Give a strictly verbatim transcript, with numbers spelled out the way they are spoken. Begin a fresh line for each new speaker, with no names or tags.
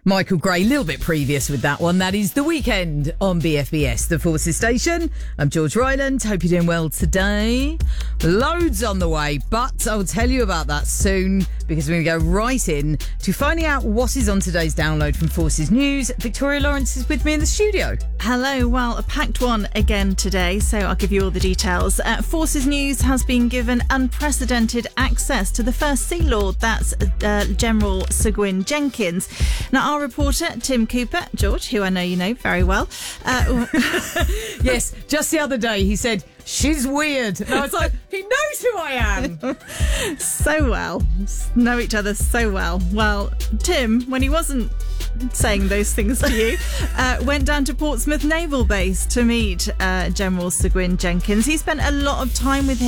Michael Gray, a little bit previous with that one. That is The Weekend on B F B S, the Forces Station. I'm George Ryland. Hope you're doing well today. Loads on the way, but I'll tell you about that soon because we're going to go right in to finding out what is on today's download from Forces News. Victoria Lawrence is with me in the studio.
Hello. Well, a packed one again today, so I'll give you all the details. Uh, Forces News has been given unprecedented access to the first Sea Lord. That's uh, General Sir Gwyn Jenkins. Now, our reporter, Tim Cooper, George, who I know you know very well. Uh,
yes, just the other day he said, she's weird. And I was like, he knows who I am.
So well. Know each other so well. Well, Tim, when he wasn't saying those things to you, uh, went down to Portsmouth Naval Base to meet uh, General Sir Gwyn Jenkins. He spent a lot of time with him.